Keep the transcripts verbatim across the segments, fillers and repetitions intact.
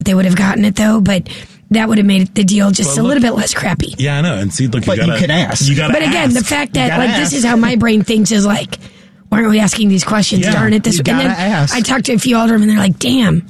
they would have gotten it, though, but that would have made the deal just well, a little look, bit less crappy. Yeah, I know. And see, look, you, but gotta, you can ask. You gotta but again, ask. the fact that like ask. this is how my brain thinks is like, why aren't we asking these questions? Yeah, Darn it! This you and then ask. I talked to a few aldermen, and they're like, "Damn,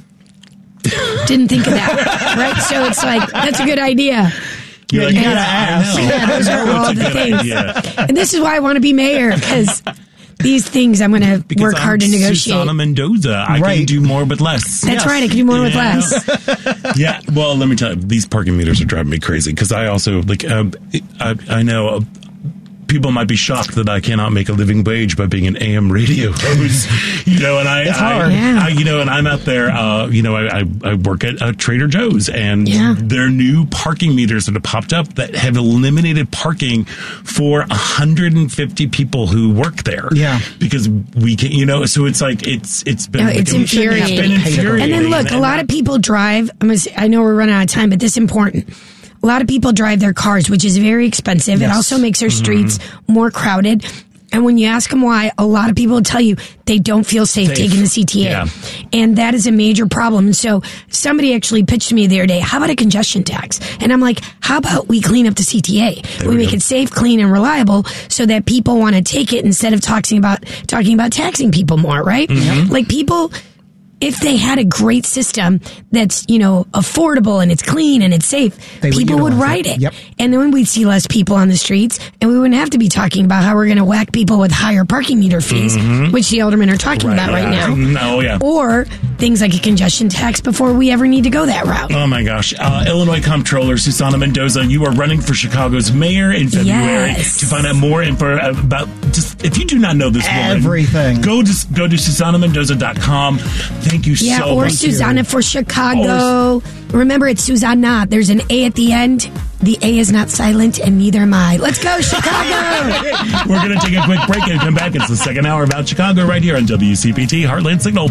didn't think of that." Right? So it's like that's a good idea. You're like, you yeah, gotta ask. Yeah, those are all That's a the good things. idea. And this is why I want to be mayor, because these things I'm going to work I'm hard to negotiate. Susana Mendoza. I Right. can do more with less. That's Yes. right. I can do more with Yeah. less. Yeah, well, let me tell you, these parking meters are driving me crazy because I also, like, uh, I, I know uh, people might be shocked that I cannot make a living wage by being an A M radio host, you know, and I, It's I, hard. Yeah. I, you know, and I'm out there, uh, you know, I, I, I work at uh, Trader Joe's, and Yeah. their new parking meters that have popped up that have eliminated parking for one hundred fifty people who work there. Yeah. Because we can, you know, so it's like, it's, it's been, No, it's like, infuriating. It's been infuriating. And then look, a lot of people drive. I'm gonna say, I know we're running out of time, but this is important. A lot of people drive their cars, which is very expensive. It also makes our streets more crowded. And when you ask them why, a lot of people will tell you they don't feel safe, Safe. taking the C T A. Yeah. And that is a major problem. And so somebody actually pitched to me the other day, how about a congestion tax? And I'm like, how about we clean up the C T A? There we we make go. it safe, clean, and reliable so that people want to take it instead of talking about talking about taxing people more, right? Mm-hmm. Like people... If they had a great system that's, you know, affordable and it's clean and it's safe, They would people would utilize ride it. it. Yep. And then we'd see less people on the streets and we wouldn't have to be talking about how we're going to whack people with higher parking meter fees, which the aldermen are talking about right yeah. now. Oh, yeah. Or things like a congestion tax before we ever need to go that route. Oh my gosh. Uh, Illinois Comptroller Susana Mendoza, you are running for Chicago's mayor in February. Yes. To find out more info about just, if you do not know this woman, Everything. go to, go to Susana Mendoza dot com. Thank you Yeah, so or much. Susanna for Chicago. Remember, it's Susanna. There's an A at the end. The A is not silent, and neither am I. Let's go, Chicago! We're going to take a quick break and come back. It's the second hour about Chicago right here on W C P T Heartland Signal.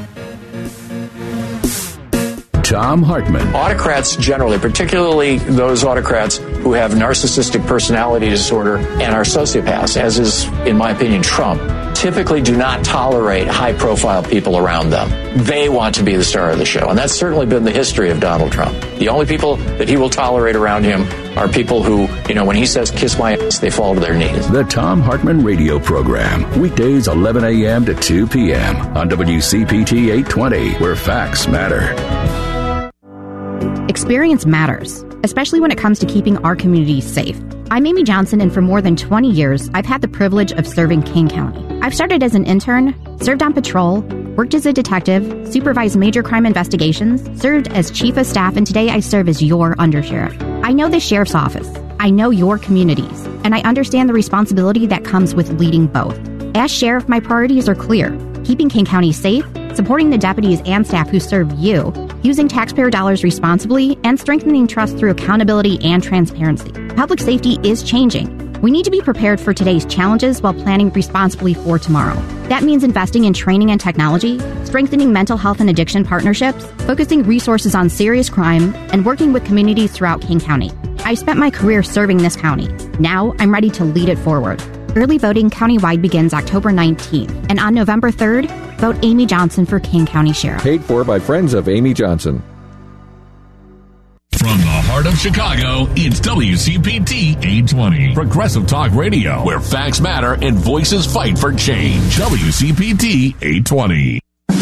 Thom Hartmann. Autocrats generally, particularly those autocrats who have narcissistic personality disorder and are sociopaths, as is, in my opinion, Trump, typically do not tolerate high-profile people around them. They want to be the star of the show, and that's certainly been the history of Donald Trump. The only people that he will tolerate around him are people who, you know, when he says, kiss my ass, they fall to their knees. The Thom Hartmann Radio Program. Weekdays eleven a.m. to two p.m. on W C P T eight twenty, where facts matter. Experience matters, especially when it comes to keeping our communities safe. I'm Amy Johnson, and for more than twenty years, I've had the privilege of serving King County. I've started as an intern, served on patrol, worked as a detective, supervised major crime investigations, served as chief of staff, and today I serve as your undersheriff. I know the sheriff's office. I know your communities, and I understand the responsibility that comes with leading both. As sheriff, my priorities are clear: keeping King County safe, supporting the deputies and staff who serve you, using taxpayer dollars responsibly, and strengthening trust through accountability and transparency. Public safety is changing. We need to be prepared for today's challenges while planning responsibly for tomorrow. That means investing in training and technology, strengthening mental health and addiction partnerships, focusing resources on serious crime, and working with communities throughout King County. I spent my career serving this county. Now I'm ready to lead it forward. Early voting countywide begins October nineteenth, and on November third, vote Amy Johnson for King County Sheriff. Paid for by friends of Amy Johnson. From the heart of Chicago, it's W C P T eight twenty, Progressive Talk Radio, where facts matter and voices fight for change. W C P T eight twenty.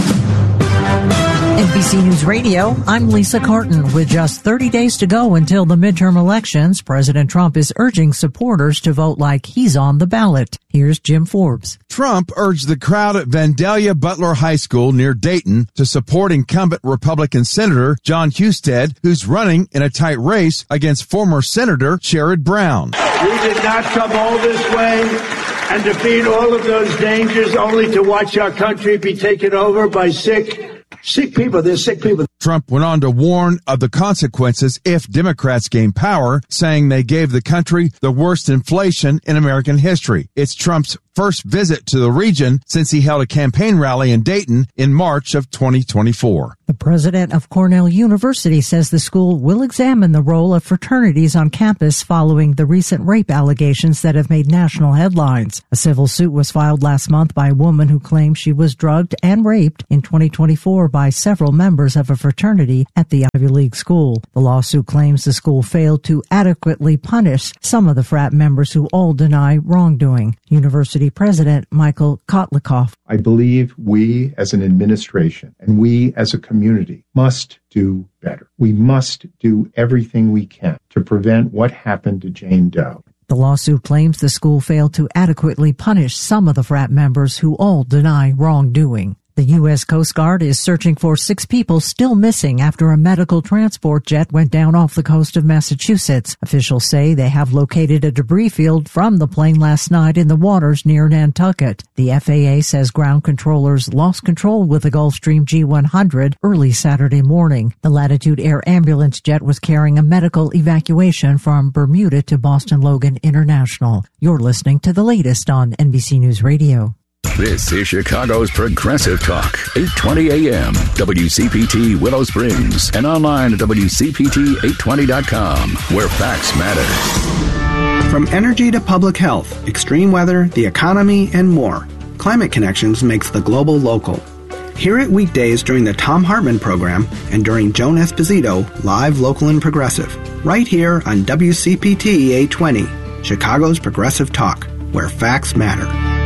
N B C News Radio, I'm Lisa Carton. With just thirty days to go until the midterm elections, President Trump is urging supporters to vote like he's on the ballot. Here's Jim Forbes. Trump urged the crowd at Vandalia Butler High School near Dayton to support incumbent Republican Senator John Husted, who's running in a tight race against former Senator Sherrod Brown. We did not come all this way and defeat all of those dangers only to watch our country be taken over by sick Sick people, they're sick people. Trump went on to warn of the consequences if Democrats gain power, saying they gave the country the worst inflation in American history. It's Trump's first visit to the region since he held a campaign rally in Dayton in March of twenty twenty-four. The president of Cornell University says the school will examine the role of fraternities on campus following the recent rape allegations that have made national headlines. A civil suit was filed last month by a woman who claims she was drugged and raped in twenty twenty-four by several members of a fraternity at the Ivy League school. The lawsuit claims the school failed to adequately punish some of the frat members who all deny wrongdoing. University President Michael Kotlikoff. I believe we as an administration and we as a community must do better. We must do everything we can to prevent what happened to Jane Doe. The lawsuit claims the school failed to adequately punish some of the frat members who all deny wrongdoing. The U S Coast Guard is searching for six people still missing after a medical transport jet went down off the coast of Massachusetts. Officials say they have located a debris field from the plane last night in the waters near Nantucket. The F A A says ground controllers lost control with the Gulfstream G one hundred early Saturday morning. The Latitude Air ambulance jet was carrying a medical evacuation from Bermuda to Boston Logan International. You're listening to the latest on N B C News Radio. This is Chicago's Progressive Talk, eight twenty A M, W C P T Willow Springs, and online at W C P T eight twenty dot com, where facts matter. From energy to public health, extreme weather, the economy, and more, Climate Connections makes the global local. Hear it weekdays during the Thom Hartmann program and during Joan Esposito, live, local, and progressive, right here on W C P T eight twenty, Chicago's Progressive Talk, where facts matter.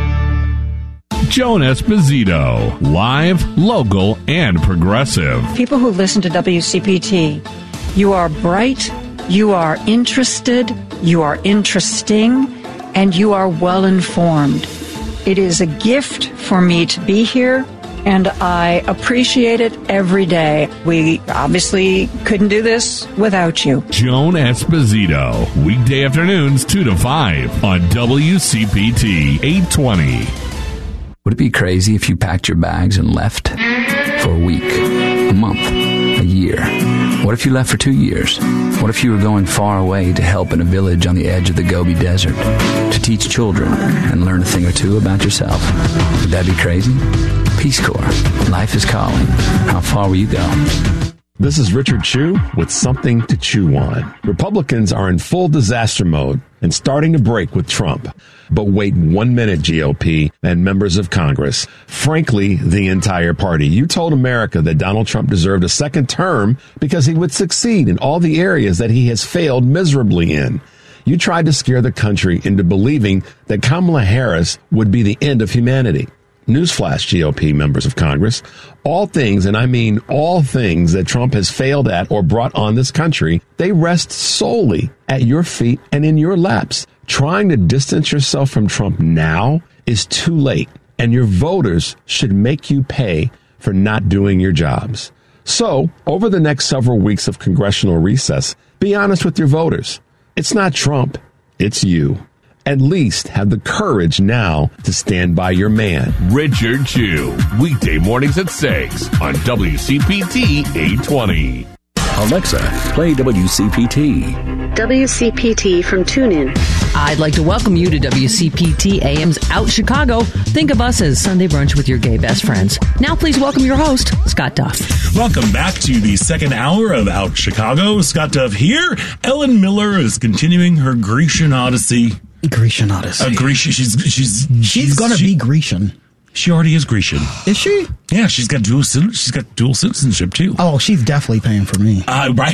Joan Esposito, live, local, and progressive. People who listen to W C P T, you are bright, you are interested, you are interesting, and you are well informed. It is a gift for me to be here, and I appreciate it every day. We obviously couldn't do this without you. Joan Esposito, weekday afternoons two to five on W C P T eight twenty. Would it be crazy if you packed your bags and left for a week, a month, a year? What if you left for two years? What if you were going far away to help in a village on the edge of the Gobi Desert, to teach children and learn a thing or two about yourself? Would that be crazy? Peace Corps. Life is calling. How far will you go? This is Richard Chu with something to chew on. Republicans are in full disaster mode and starting to break with Trump. But wait one minute, G O P and members of Congress. Frankly, the entire party. You told America that Donald Trump deserved a second term because he would succeed in all the areas that he has failed miserably in. You tried to scare the country into believing that Kamala Harris would be the end of humanity. Newsflash, G O P members of Congress. All things, and I mean all things that Trump has failed at or brought on this country, they rest solely at your feet and in your laps. Trying to distance yourself from Trump now is too late, and your voters should make you pay for not doing your jobs. So, over the next several weeks of congressional recess, be honest with your voters. It's not Trump, it's you. At least have the courage now to stand by your man. Richard Chu, weekday mornings at six on W C P T eight twenty. Alexa, play W C P T. W C P T from TuneIn. I'd like to welcome you to W C P T A M's Out Chicago. Think of us as Sunday brunch with your gay best friends. Now please welcome your host, Scott Duff. Welcome back to the second hour of Out Chicago. Scott Duff here. Ellen Miller is continuing her Grecian Odyssey. Grecian Odyssey. Uh, Grecian. She's she's she's, she's gonna she, be Grecian. She already is Grecian. Is she? Yeah, she's got dual she's got dual citizenship too. Oh, she's definitely paying for me. Uh, right.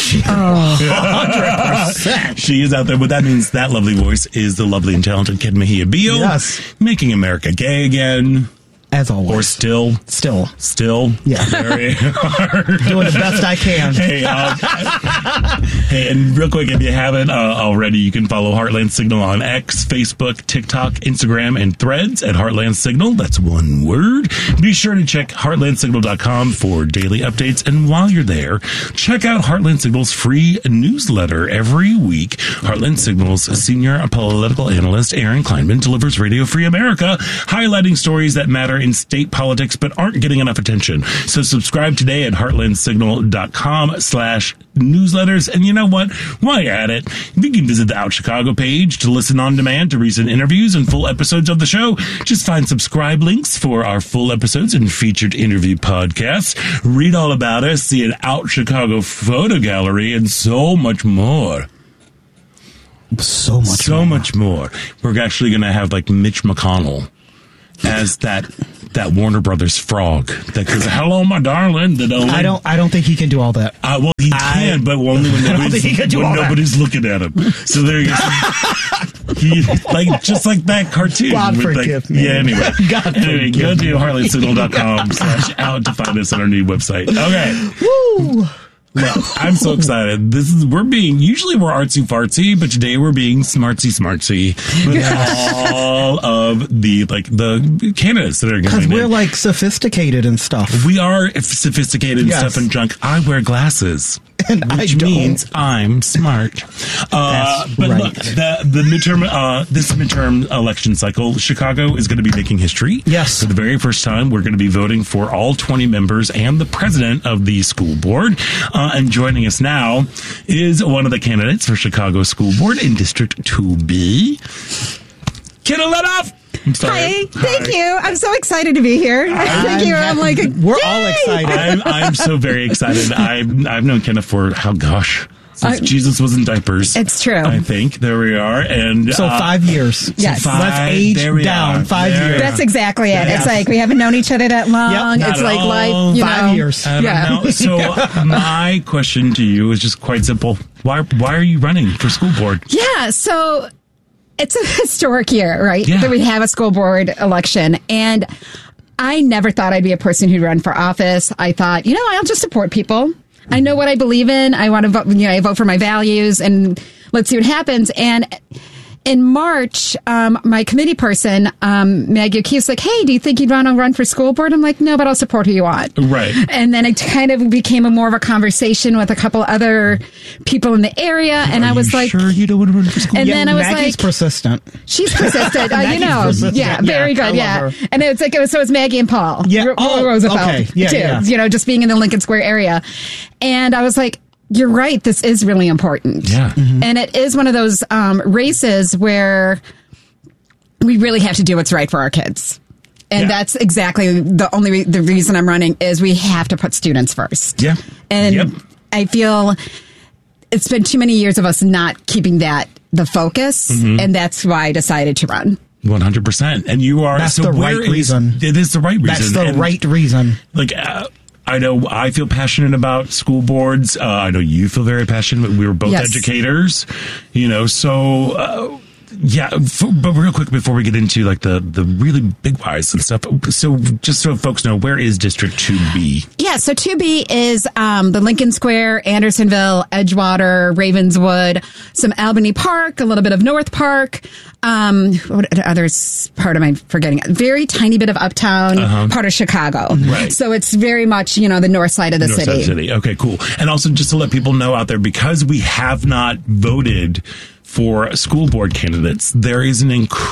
Oh, one hundred percent. She is out there, but that means that lovely voice is the lovely and talented Kid Mejia Beal. Yes. Making America gay again. As always. Or still. Still. Still. Yeah. Very hard. Doing the best I can. Hey, uh, hey, and real quick, if you haven't uh, already, you can follow Heartland Signal on X, Facebook, TikTok, Instagram, and Threads at Heartland Signal. That's one word. Be sure to check heartland signal dot com for daily updates. And while you're there, check out Heartland Signal's free newsletter every week. Heartland Signal's senior political analyst, Aaron Kleinman, delivers Radio Free America, highlighting stories that matter in state politics but aren't getting enough attention. So subscribe today at heartland signal dot com slash newsletters. And you know what? While you're at it, you can visit the Out Chicago page to listen on demand to recent interviews and full episodes of the show. Just find subscribe links for our full episodes and featured interview podcasts. Read all about us, see an Out Chicago photo gallery, and so much more. So much so more. much more. We're actually going to have like Mitch McConnell as that that Warner Brothers frog that goes, "Hello, my darling." That only, I don't. I don't think he can do all that. Uh, well, he can, I, but only when nobody's, when nobody's looking at him. So there you go. He, like just like that cartoon. God with forgive like, me. Yeah. Anyway, God anyway, go to me. heartland signal dot com slash out to find us on our new website. Okay. Woo. Well, I'm so excited. This is we're being usually we're artsy fartsy, but today we're being smartsy smartsy with all of the like the candidates that are going to Because be we're named. like sophisticated and stuff. We are sophisticated Yes. and stuff and junk. I wear glasses, And I which don't. means I'm smart. Uh, That's but right. look, the the midterm uh, this midterm election cycle, Chicago is going to be making history. Yes. For the very first time, we're going to be voting for all twenty members and the president of the school board. Uh, and joining us now is one of the candidates for Chicago School Board in District two B. Kenna Letoff! I'm sorry. Hi, thank you. I'm so excited to be here. Thank you. I'm like, we're all excited. I'm, I'm so very excited. I've, I've known Kenna for, how gosh, since I- Jesus was in diapers. It's true. I think. There we are. And So uh, five years. so Yes. five, Let's age there we down. are. Five There. years. That's exactly it. Yeah. It's like we haven't known each other that long. Yep, it's not like at life, all. you Five know. years. I don't Yeah. know. So my question to you is just quite simple. Why why are you running for school board? Yeah, so it's a historic year, right? Yeah. That we have a school board election. And I never thought I'd be a person who'd run for office. I thought, you know, I'll just support people. I know what I believe in. I want to vote, you know, I vote for my values and let's see what happens. And in March, um, my committee person, um, Maggie O'Keefe's like, hey, do you think you'd want to run for school board? I'm like, no, but I'll support who you want. Right. And then it kind of became a more of a conversation with a couple other people in the area. And Are I was you like, sure you don't want to run for school and board? then I was Maggie's like, persistent. she's persistent, uh, you Maggie's know. persistent. Yeah, very Yeah, I good. love Yeah. her. And it's like, it was, so it's Maggie and Paul. Yeah. Ro- Oh, Roosevelt, okay. Yeah, too. yeah. You know, just being in the Lincoln Square area. And I was like, you're right. This is really important. Yeah. Mm-hmm. And it is one of those um, races where we really have to do what's right for our kids. And Yeah. that's exactly the only re- the reason I'm running is we have to put students first. Yeah. And Yep. I feel it's been too many years of us not keeping that the focus, Mm-hmm. and that's why I decided to run. one hundred percent. And you are. That's so the where right is- reason. It is the right reason. That's the And, right reason. Like, uh, I know I feel passionate about school boards. Uh, I know you feel very passionate. We were both Yes. educators, you know, so. Uh, Yeah, f- but real quick before we get into like the, the really big whys and stuff. So just so folks know, where is District two B? Yeah, so two B is um, the Lincoln Square, Andersonville, Edgewater, Ravenswood, some Albany Park, a little bit of North Park. Um, what other s- part am I forgetting? Very tiny bit of Uptown, Uh-huh. part of Chicago. Right. So it's very much, you know, the north side of the North city. Side of the city. Okay, cool. And also just to let people know out there, because we have not voted for school board candidates, there is an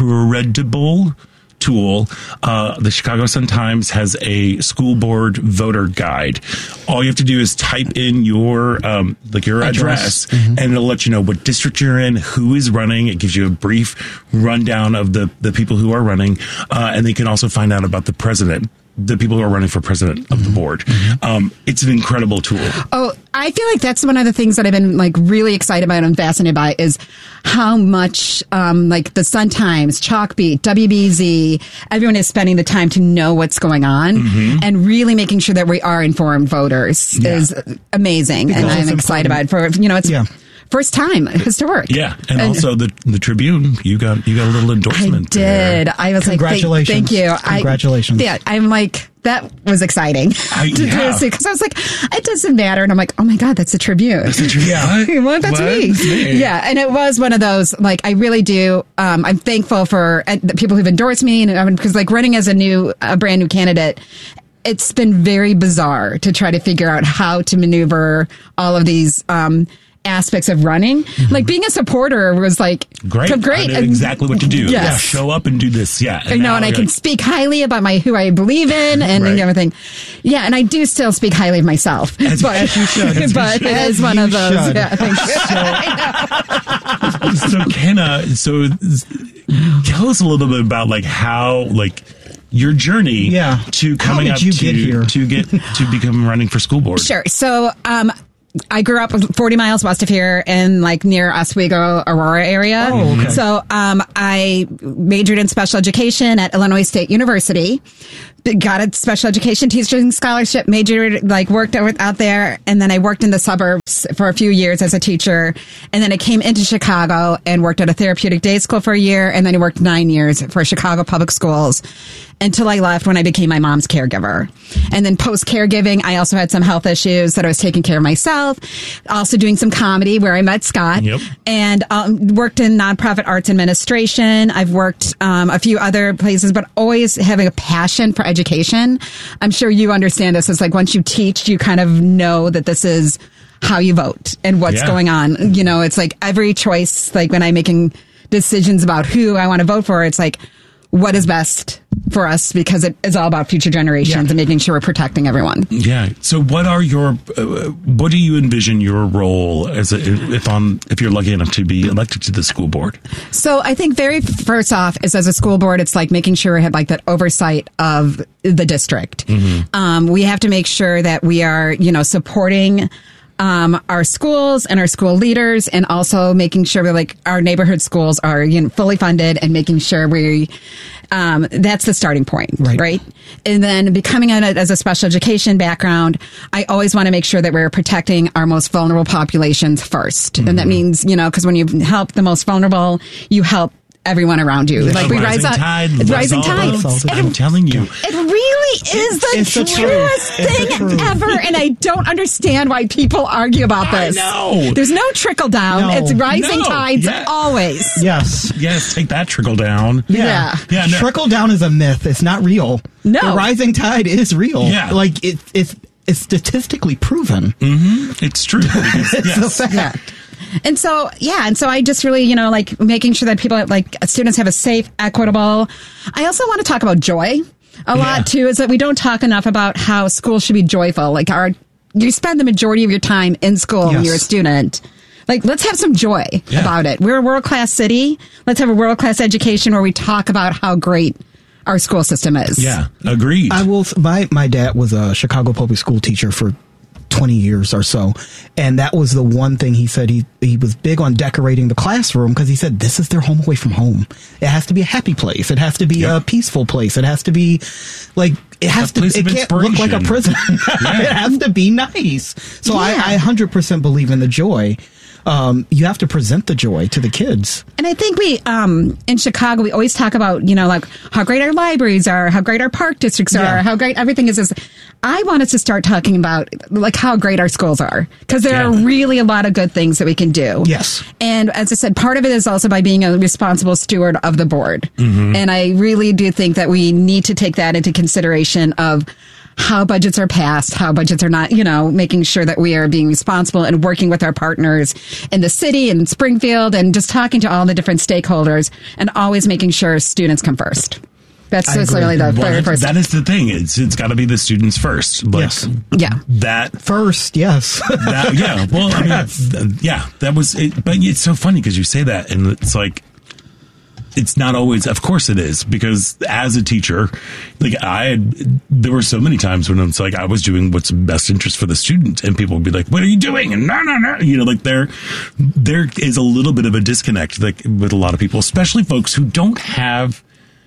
incredible tool. Uh, the Chicago Sun-Times has a school board voter guide. All you have to do is type in your um, like your address, Address. Mm-hmm. and it'll let you know what district you're in, who is running. It gives you a brief rundown of the the people who are running, uh, and they can also find out about the president. The people who are running for president of the board. Um, it's an incredible tool. Oh, I feel like that's one of the things that I've been like really excited about and fascinated by is how much um, like the Sun-Times, Chalkbeat, W B Z, everyone is spending the time to know what's going on Mm-hmm. and really making sure that we are informed voters Yeah. is amazing. Because and I'm it's excited about important. it for, you know, it's Yeah. first time, historic. Yeah, and, also the the Tribune. You got you got a little I endorsement. did. there. I was like, thank, Congratulations. thank you. Congratulations. I, yeah, I'm like, that was exciting. I- to yeah. Because I was like, it doesn't matter. And I'm like, oh my God, that's the Tribune. That's the Tribune. Yeah. What? That's What? me. Me. Yeah, and it was one of those. Like, I really do. Um, I'm thankful for uh, the people who've endorsed me, and because like running as a new, a brand new candidate, it's been very bizarre to try to figure out how to maneuver all of these um, aspects of running. Mm-hmm. Like being a supporter was like Great. great, I know exactly what to do. Yes. Yeah, show up and do this. Yeah. I know, now and I you're can like, speak highly about my who I believe in and, Right. and everything. Yeah, and I do still speak highly of myself. As- but as you should, as you but should. it As is one you of those. should. Yeah, thank you. so Kenna, so tell us a little bit about like how like your journey Yeah. to How coming did up you to get here? to get to become running for school board. Sure. So, um, I grew up forty miles west of here in like near Oswego, Aurora area. Oh, okay. So, um, I majored in special education at Illinois State University. got a special education teaching scholarship, majored, like worked out there. And then I worked in the suburbs for a few years as a teacher. And then I came into Chicago and worked at a therapeutic day school for a year. And then I worked nine years for Chicago Public Schools until I left when I became my mom's caregiver. And then post caregiving, I also had some health issues that I was taking care of myself. Also doing some comedy where I met Scott. Yep. And um, worked in nonprofit arts administration. I've worked um, a few other places, but always having a passion for education. I'm sure you understand this. It's like once you teach, you kind of know that this is how you vote and what's Yeah. going on. You know, it's like every choice, like when I'm making decisions about who I want to vote for, it's like, what is best for us, because it is all about future generations Yeah. and making sure we're protecting everyone. Yeah. So, what are your? Uh, what do you envision your role as a, if on if you're lucky enough to be elected to the school board? So I think very first off is as a school board, it's like making sure we have like that oversight of the district. Mm-hmm. Um, we have to make sure that we are, you know, supporting um, our schools and our school leaders, and also making sure that like our neighborhood schools are, you know, fully funded, and making sure we, um, that's the starting point, right? right? And then becoming a, as a special education background, I always want to make sure that we're protecting our most vulnerable populations first. Mm-hmm. And that means, you know, because when you help the most vulnerable, you help everyone around you. Yeah. Like we rising rise up, tide, it's rising lifts all tide. boats. It, I'm telling you, it really is the It's the truth. truest It's the thing truth. ever, and I don't understand why people argue about this. know. There's no trickle down. No. It's rising No. tides Yeah. always. Yes. yes, take that trickle down. Yeah. Yeah, no. Trickle down is a myth. It's not real. No. The rising tide is real. Yeah. Like it, it's it's statistically proven. Mm-hmm. It's true. Because, It's yes. a fact. And so, yeah, and so I just really, you know, like making sure that people, like students have a safe, equitable. I also want to talk about joy a lot Yeah. too, is that we don't talk enough about how school should be joyful. Like our, you spend the majority of your time in school when Yes. you're a student. Like, let's have some joy Yeah. about it. We're a world-class city. Let's have a world-class education where we talk about how great our school system is. Yeah, agreed. I will. My my dad was a Chicago public school teacher for twenty years or so, and that was the one thing he said. He he was big on decorating the classroom because he said this is their home away from home. It has to be a happy place. It has to be Yep. a peaceful place. It has to be like it has a to. place It of can't look like a inspiration. prison. Yeah. It has to be nice. So Yeah. I I one hundred percent believe in the joy. Um, you have to present the joy to the kids. And I think we, um, in Chicago, we always talk about, you know, like how great our libraries are, how great our park districts are, Yeah. how great everything is. is- I want us to start talking about like how great our schools are, because there are Yeah. really a lot of good things that we can do. Yes. And as I said, part of it is also by being a responsible steward of the board. Mm-hmm. And I really do think that we need to take that into consideration of how budgets are passed, how budgets are not, you know, making sure that we are being responsible and working with our partners in the city and Springfield, and just talking to all the different stakeholders, and always making sure students come first. That's I just agree. really the Well, very that- first. that is the thing. It's it's got to be the students first. Like, Yes. Yeah. That First, yes. that yeah. Well, I mean, th- yeah. That was it. But it's so funny because you say that, and it's like. It's not always, of course it is, because as a teacher, like I had, there were so many times when it's like I was doing what's best interest for the student, and people would be like, "What are you doing?" And no, no, no, you know, like there, there is a little bit of a disconnect, like with a lot of people, especially folks who don't have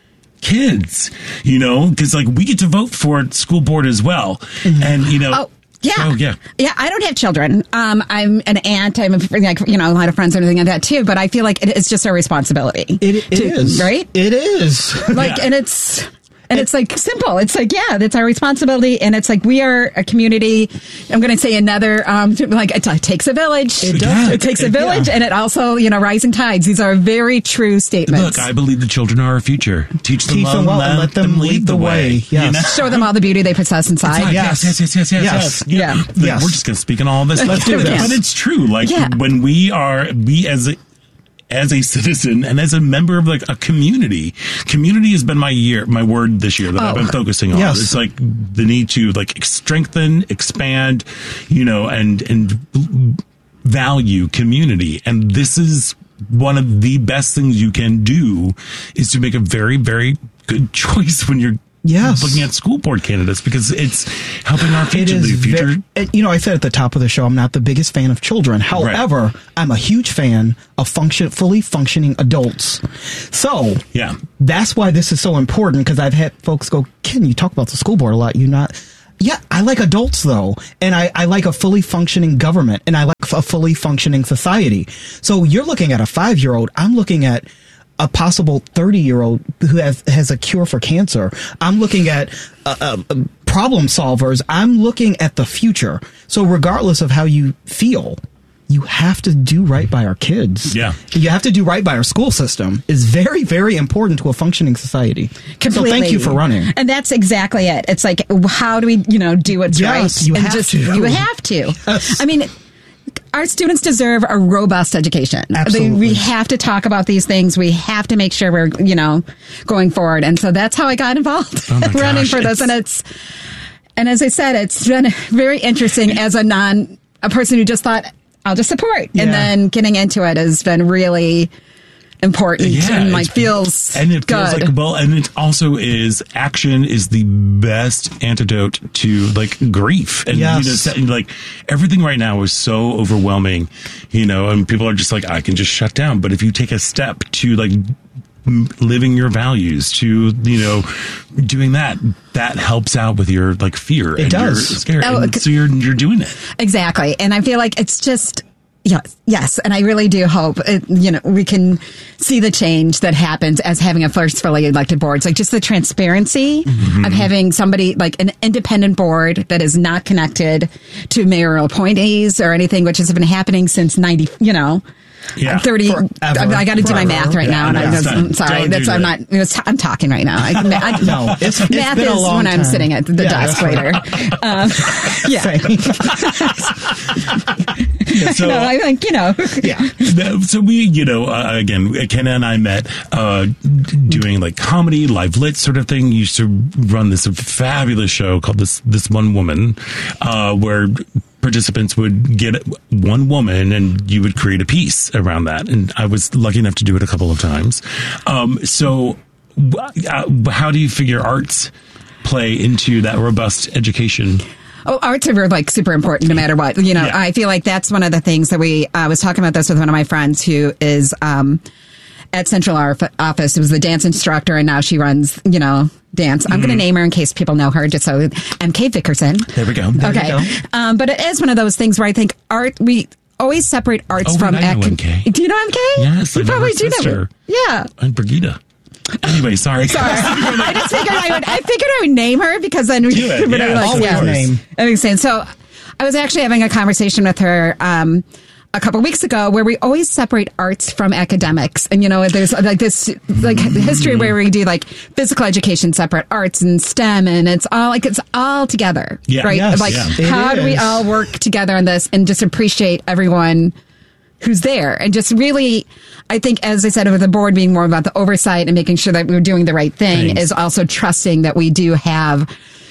kids, you know, because like we get to vote for school board as well, and you know. Oh. Yeah. Oh, yeah. Yeah, I don't have children. Um, I'm an aunt. I'm a, like, you know, a lot of friends and everything like that too. But I feel like it, it's just our responsibility. It, it to- is right. It is Like, Yeah. and it's. And it's like simple. It's like, yeah, that's our responsibility. And it's like, we are a community. I'm going to say another, um, like it, it takes a village. It does. It takes a It- village. yeah. And it also, you know, rising tides. These are very true statements. Look, I believe the children are our future. Teach them Teach well, them well and let them lead the way. Yes. You know? Show them all the beauty they possess inside. Like, yes, yes, yes, yes, yes, Yes. yes. Yeah. Yeah. Like, Yes. We're just going to speak in all this. Let's do but, this. But it's true. Like Yeah. when we are, we as a, as a citizen and as a member of like a community, community has been my year, my word this year that I've Oh. been focusing on. Yes. It's like the need to like strengthen, expand, you know, and, and value community. And this is one of the best things you can do is to make a very, very good choice when you're Yes. looking at school board candidates because it's helping our future. It is the future. Very, you know, I said at the top of the show, I'm not the biggest fan of children. However, right. I'm a huge fan of function, fully functioning adults. So, yeah, that's why this is so important, because I've had folks go, Ken, you talk about the school board a lot. You not. Yeah, I like adults, though, and I, I like a fully functioning government, and I like a fully functioning society. So you're looking at a five-year-old. I'm looking at a possible thirty-year-old who has, has a cure for cancer. I'm looking at uh, uh, problem solvers. I'm looking at the future. So regardless of how you feel, you have to do right by our kids. Yeah. You have to do right by our school system. Is very, very important to a functioning society. Completely. So thank you for running. And that's exactly it. It's like, how do we, you know, do what's yes, right? You and have just, to. You have to. Yes. I mean, our students deserve a robust education. Absolutely. They, we have to talk about these things. We have to make sure we're, you know, going forward. And so that's how I got involved oh running gosh, for this. And it's, and as I said, it's been very interesting as a non, a person who just thought, I'll just support. Yeah. And then getting into it has been really important Yeah, and like it's- feels and it feels good. like well, and it also is action is the best antidote to like grief, and Yes. you know, set- like everything right now is so overwhelming, you know, and people are just like, I can just shut down. But if you take a step to like m- living your values, to you know, doing that, that helps out with your like fear. It and does. You're scared, Oh, and c- so you're you're doing it. Exactly. And I feel like it's just, yes, yes. And I really do hope, it, you know, we can see the change that happens as having a first fully elected board. It's like just the transparency Mm-hmm. of having somebody like an independent board that is not connected to mayoral appointees or anything, which has been happening since ninety, you know. Yeah. I'm thirty. Forever. I, I got to do my math right Yeah, now, and no, I'm, it's just, fine. I'm sorry. Don't That's do I'm that. not. It's, I'm talking right now. I, I, No, it's- it's math been a is long when I'm time. sitting at the Yeah, desk that's later. Um, yeah. So, no, I think you know. Yeah. So we, you know, uh, again, Ken and I met uh, doing like comedy, live lit sort of thing. You used to run this fabulous show called This This One Woman, uh, where participants would get one woman and you would create a piece around that. And I was lucky enough to do it a couple of times. Um, so uh, how do you figure arts play into that robust education? Oh, arts are like super important no matter what. You know, Yeah. I feel like that's one of the things that we, I was talking about this with one of my friends who is, um, at Central Arf- Office, who was the dance instructor, and now she runs, you know, dance. I'm going to name her in case people know her, just so M K Vickerson. There we go. There okay. we go. Um, but it is one of those things where I think art, we always separate arts Oh, from I know ec- M K. Do you know M K? Yes, you I know probably her do know sister. her. Yeah. And Brigida. Anyway, sorry. Sorry. I just figured I would. I figured I would name her because then we Do it, but yeah, I like, always yeah. name. That makes sense. So I was actually having a conversation with her um, a couple weeks ago where we always separate arts from academics, and you know, there's like this like history where we do like physical education separate, arts and STEM, and it's all like it's all together, Yeah. right? Yes, like yeah. how It do we is. all work together on this and just appreciate everyone who's there, and just really, I think, as I said, with the board being more about the oversight and making sure that we're doing the right thing, Thanks. is also trusting that we do have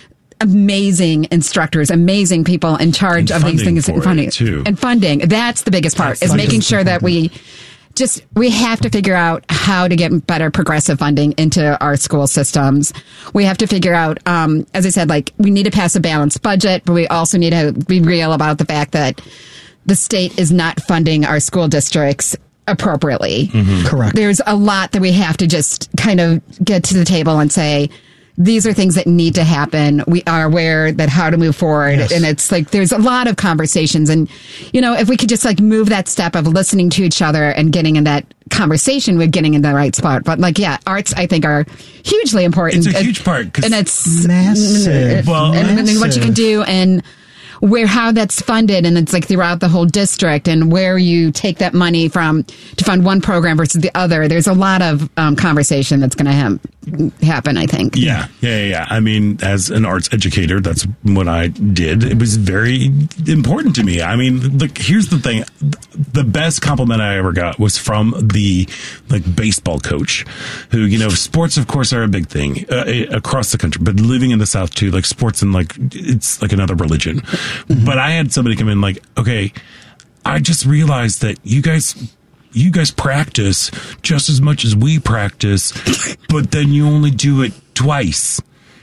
amazing instructors, amazing people in charge And of these funding things, for and it, funding too. and funding. That's the biggest part, That's is the making biggest sure that we just we have to figure out how to get better progressive funding into our school systems. We have to figure out, um, as I said, like we need to pass a balanced budget, but we also need to be real about the fact that the state is not funding our school districts appropriately. Correct. There's a lot that we have to just kind of get to the table and say, these are things that need to happen. We are aware that how to move forward. Yes. And it's like, there's a lot of conversations. And, you know, if we could just like move that step of listening to each other and getting in that conversation, we're getting in the right spot. But like, yeah, arts, I think, are hugely important. It's a huge part. 'cause And it's Massive. Well, and, and what you can massive. do and where how that's funded, and it's like throughout the whole district, and where you take that money from to fund one program versus the other. There's a lot of um, conversation that's going to ha- happen, I think. Yeah, yeah, yeah, yeah. I mean, as an arts educator, that's what I did. It was very important to me. I mean, look, here's the thing. The best compliment I ever got was from the like baseball coach who, you know, sports, of course, are a big thing uh, across the country, but living in the South too, like sports and like, it's like another religion. Mm-hmm. But I had somebody come in like, okay, I just realized that you guys, you guys practice just as much as we practice, but then you only do it twice.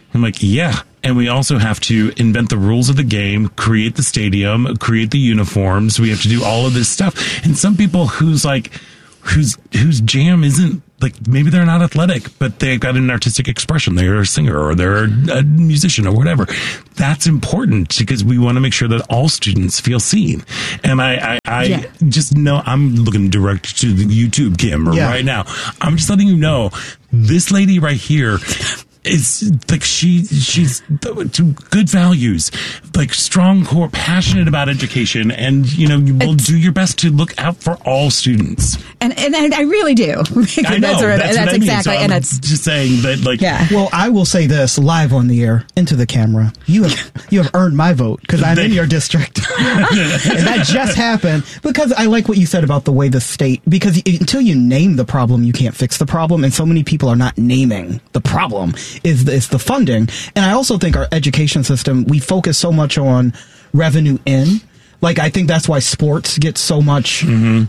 I'm like, yeah. And we also have to invent the rules of the game, create the stadium, create the uniforms. We have to do all of this stuff. And some people who's like, whose whose jam isn't like, maybe they're not athletic, but they've got an artistic expression. They're a singer or they're a musician or whatever. That's important because we want to make sure that all students feel seen. And I, I, I yeah. just know I'm looking direct to the YouTube, Kim, yeah. right now. I'm just letting you know this lady right here. It's like she she's good values, like strong core, passionate about education, and you know you will it's, do your best to look out for all students. And and I really do. I know that's, that's, that's what exactly, I mean. So and I'm it's just saying that. Like, yeah. Well, I will say this live on the air into the camera. You have you have earned my vote because I'm in your district, and that just happened because I like what you said about the way the state. Because until you name the problem, you can't fix the problem, and so many people are not naming the problem. Is the, is the funding. And I also think our education system, we focus so much on revenue in. Like, I think that's why sports get so much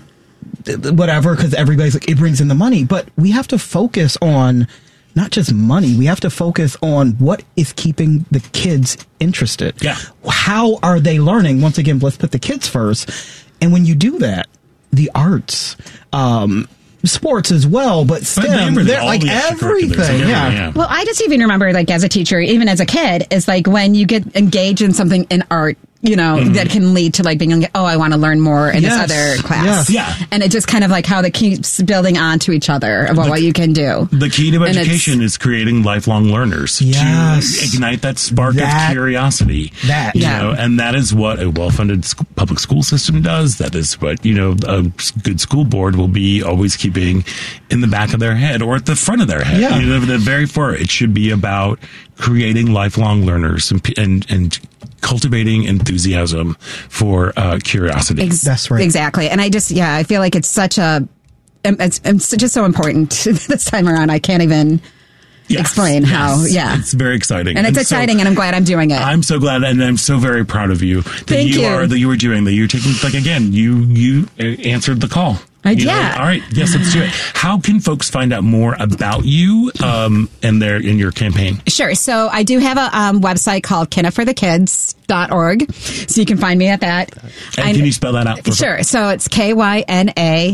mm-hmm. whatever, because everybody's like, it brings in the money. But we have to focus on not just money. We have to focus on what is keeping the kids interested. Yeah. How are they learning? Once again, let's put the kids first. And when you do that, the arts, um, sports as well, but STEM, but they're like everything. Yeah. yeah. Well, I just even remember, like, as a teacher, even as a kid, is like when you get engaged in something in art, you know, mm-hmm. that can lead to like being, oh, I want to learn more in yes. this other class. Yes. Yeah. And it just kind of like how that keeps building onto each other about the, what you can do. The key to education is creating lifelong learners yes. to ignite that spark that, of curiosity. That, you yeah. know, and that is what a well-funded sc- public school system does. That is what, you know, a good school board will be always keeping in the back of their head or at the front of their head. Yeah. You know, the very far, it should be about creating lifelong learners and, and, and cultivating enthusiasm for uh, curiosity. Ex- That's right. Exactly. And I just, yeah, I feel like it's such a, it's, it's just so important this time around. I can't even yes, explain yes. how, yeah. It's very exciting. And it's and exciting, so, and I'm glad I'm doing it. I'm so glad, and I'm so very proud of you that Thank you, you are, that you were doing, that you're taking, like, again, you, you answered the call. I, you yeah. know, all right. Yes, let's do it. How can folks find out more about you um, and their in your campaign? Sure. So I do have a um, website called Kynna for the kids dot org. So you can find me at that. And I'm, can you spell that out for Sure. So it's K Y N A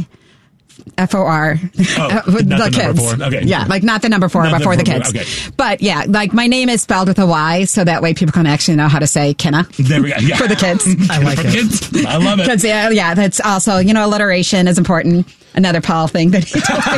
F O R. Oh, with not the, the kids. number four. Okay. Yeah, like not the number four, Not but the for the number kids. four. Okay. But yeah, like my name is spelled with a Y, so that way people can actually know how to say Kynna. There we go. Yeah. For the kids. I like it. Kids. I love it. Because yeah, yeah, that's also, you know, alliteration is important. Another Paul thing that he told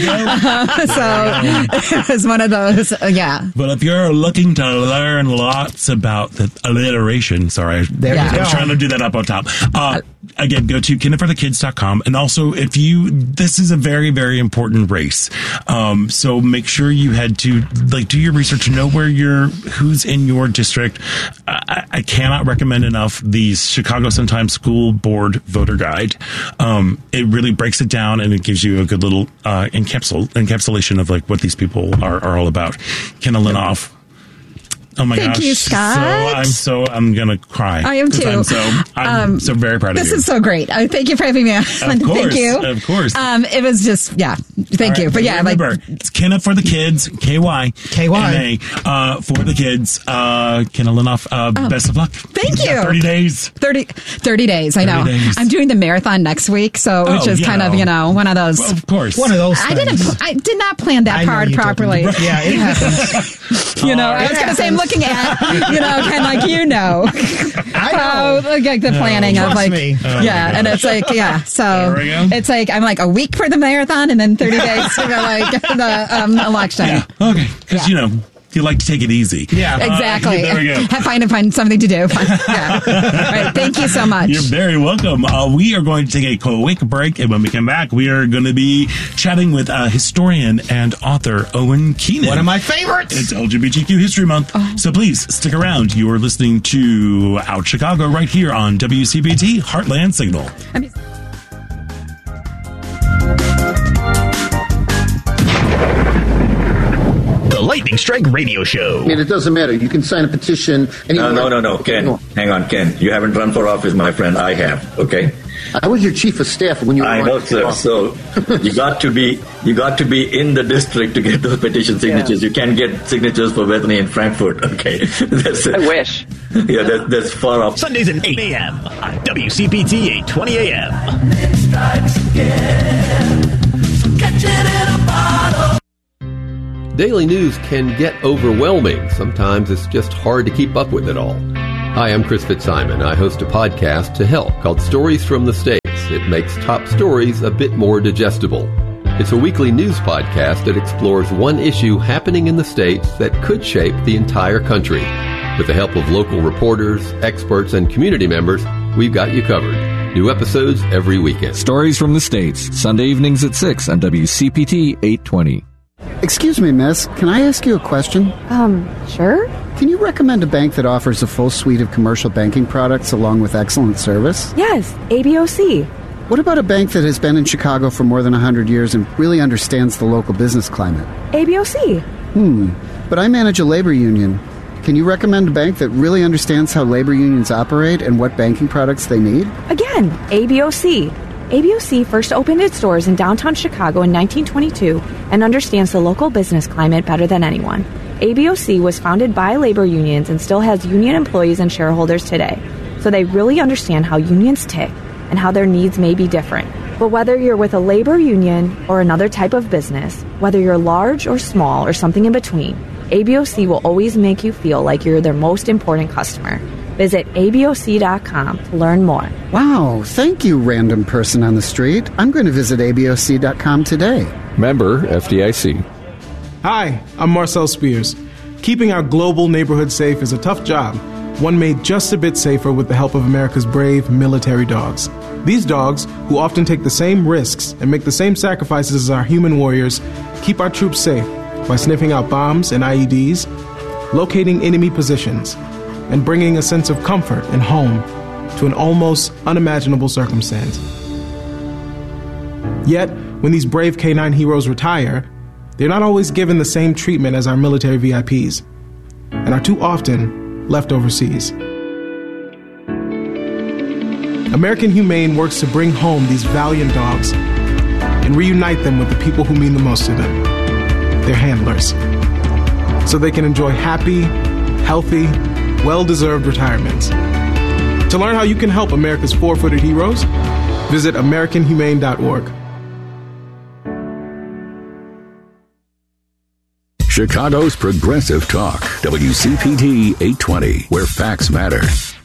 me. So it was one of those, uh, yeah. But if you're looking to learn lots about the alliteration, sorry, there yeah. you go. I was trying to do that up on top. Uh, again, go to kynna for the kids dot com. And also, if you, this is a very, very important race. Um, so make sure you head to, like, do your research, know where you're, who's in your district. I, I cannot recommend enough the Chicago Sun-Times School Board Voter Guide. Um, it really breaks it down, and it gives you a good little uh, encapsul- encapsulation of like what these people are, are all about. Kenna Linoff. Oh my Thank gosh! you, Scott. So I'm so I'm gonna cry. I am too. I'm so I'm um, so very proud of this you. This is so great. Uh, thank you for having me on. Of Thank course, you. Of course. Um, it was just yeah. Thank All you. right, But yeah, remember, like it's Kenna for the kids. K Y K Y N A uh, for the kids. Uh, Kenna Linoff. Uh, oh, best of luck. Thank you. you. Thirty days. thirty, thirty days. I know. days. I'm doing the marathon next week, so which Oh, is you kind know. of you know one of those. Well, of course. One of those I things. didn't. I did not plan that I know part you properly. didn't. Yeah, it happens. You know, All I was right. going to say I'm looking at you know kind of like you know I how know. like the planning Trust of like me. Oh, yeah, my and it's like yeah, so There we go. it's like I'm like a week for the marathon and then thirty days for the, like the um, election. Yeah. Okay. Because Yeah. you know you like to take it easy. Yeah. Uh, Exactly. there we go. Have find and find something to do. Yeah. All right. Thank you so much. You're very welcome. Uh, we are going to take a quick break, and when we come back, we are going to be chatting with uh, historian and author Owen Keenan. One of my favorites. It's L G B T Q History Month, Oh. so please stick around. You are listening to Out Chicago right here on W C P T Heartland Signal. I'm just- The lightning strike radio show. I mean, it doesn't matter. You can sign a petition. No, no, no, no, Ken. Hang on, Ken. You haven't run for office, my friend. I have. Okay. I was your chief of staff when you were I know, sir. So you got to be you got to be in the district to get those petition signatures. Yeah. You can't get signatures for Bethany in Frankfurt. Okay, that's it. I wish. Yeah, that, that's far off. Sundays at eight a.m. on W C P T eight twenty a.m. Daily news can get overwhelming. Sometimes it's just hard to keep up with it all. Hi, I'm Chris Fitzsimon. I host a podcast to help called Stories from the States. It makes top stories a bit more digestible. It's a weekly news podcast that explores one issue happening in the States that could shape the entire country. With the help of local reporters, experts, and community members, we've got you covered. New episodes every weekend. Stories from the States, Sunday evenings at six on W C P T eight twenty. Excuse me, miss. Can I ask you a question? Um, sure. Can you recommend a bank that offers a full suite of commercial banking products along with excellent service? Yes, A B O C. What about a bank that has been in Chicago for more than one hundred years and really understands the local business climate? A B O C. Hmm. But I manage a labor union. Can you recommend a bank that really understands how labor unions operate and what banking products they need? Again, A B O C. A B O C first opened its doors in downtown Chicago in nineteen twenty-two and understands the local business climate better than anyone. A B O C was founded by labor unions and still has union employees and shareholders today, so they really understand how unions tick and how their needs may be different. But whether you're with a labor union or another type of business, whether you're large or small or something in between, A B O C will always make you feel like you're their most important customer. Visit A B O C dot com to learn more. Wow, thank you, random person on the street. I'm going to visit A B O C dot com today. Member F D I C. Hi, I'm Marcel Spears. Keeping our global neighborhood safe is a tough job, one made just a bit safer with the help of America's brave military dogs. These dogs, who often take the same risks and make the same sacrifices as our human warriors, keep our troops safe by sniffing out bombs and I E Ds, locating enemy positions, and bringing a sense of comfort and home to an almost unimaginable circumstance. Yet, when these brave canine heroes retire, they're not always given the same treatment as our military V I Ps, and are too often left overseas. American Humane works to bring home these valiant dogs and reunite them with the people who mean the most to them, their handlers, so they can enjoy happy, healthy, well-deserved retirements. To learn how you can help America's four-footed heroes, visit American Humane dot org. Chicago's Progressive Talk, W C P T eight twenty, where facts matter.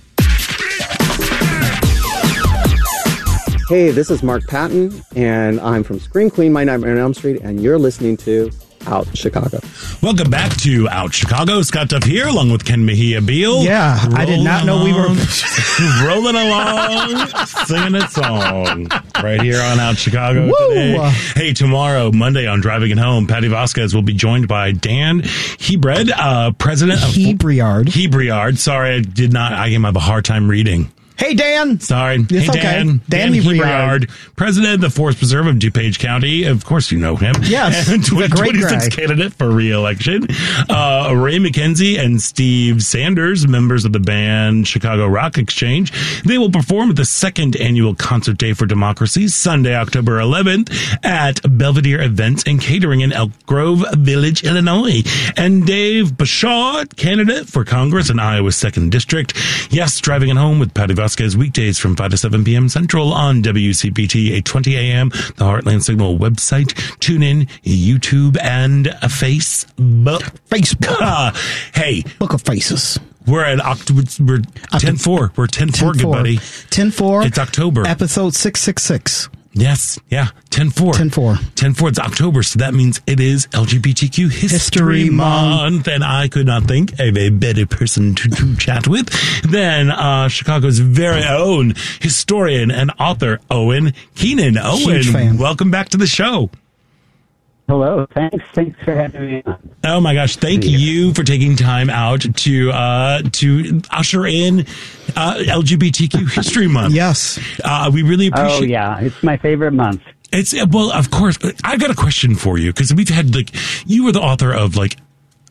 Hey, this is Mark Patton, and I'm from Scream Queen, My Nightmare on Elm Street, and you're listening to Out Chicago. Welcome back to Out Chicago. Scott Duff here, along with Ken Mejia Beal. Yeah, rolling I did not know along, we were rolling along, singing a song right here on Out Chicago Woo! Today. Hey, tomorrow, Monday, on Driving It Home, Patty Vasquez will be joined by Dan Hebred, uh, president of Hebriard. Hebriard. Sorry, I did not. I have a hard time reading. Hey, Dan. Sorry. It's hey, okay. Dan. Dan, Dan Hebriard, president of the Forest Preserve of DuPage County. Of course, you know him. Yes. And twenty twenty-six candidate for re-election. Uh, Ray McKenzie and Steve Sanders, members of the band Chicago Rock Exchange. They will perform at the second annual Concert Day for Democracy, Sunday, October eleventh, at Belvedere Events and Catering in Elk Grove Village, Illinois. And Dave Bashad, candidate for Congress in Iowa's second District. Yes, Driving It Home with Patty Vasquez, weekdays from five to seven p.m. Central on W C P T eight twenty a.m., the Heartland Signal website, TuneIn, YouTube, and Facebook. Facebook. Uh, hey. Book of Faces. We're at October. We're ten four. We're ten four, good buddy. ten four. It's October. Episode six six six. Yes, yeah, ten four. ten four. ten four, it's October, so that means it is L G B T Q History, History Month, and I could not think of a better person to, to chat with than uh, Chicago's very own historian and author, Owen Keenan. Owen, welcome back to the show. Hello, thanks. Thanks for having me on. Oh my gosh, thank yeah. you for taking time out to uh, to usher in uh, L G B T Q History Month. Yes. Uh, we really appreciate it. Oh yeah, it's my favorite month. It's, well, of course, I've got a question for you, because we've had, like, you were the author of, like,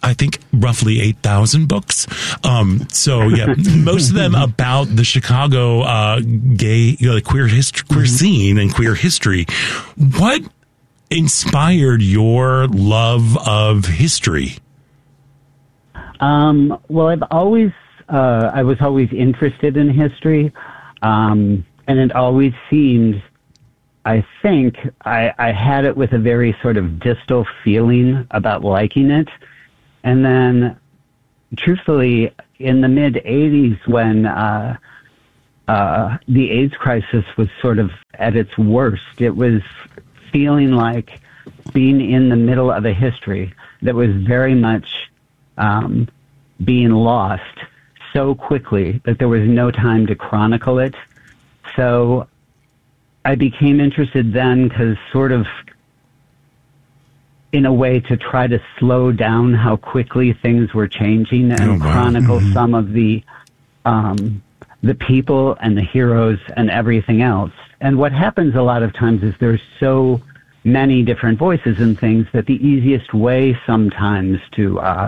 I think, roughly eight thousand books. Um, so, yeah, most of them about the Chicago uh, gay, you know, queer, hist- queer scene and queer history. What inspired your love of history? Um, well, I've always, uh, I was always interested in history, um, and it always seemed, I think, I, I had it with a very sort of distal feeling about liking it. And then, truthfully, in the mid-eighties, when uh, uh, the AIDS crisis was sort of at its worst, it was feeling like being in the middle of a history that was very much um, being lost so quickly that there was no time to chronicle it. So I became interested then because sort of in a way to try to slow down how quickly things were changing and oh, wow. chronicle mm-hmm. some of the um, the people and the heroes and everything else. And what happens a lot of times is there's so many different voices and things that the easiest way sometimes to uh,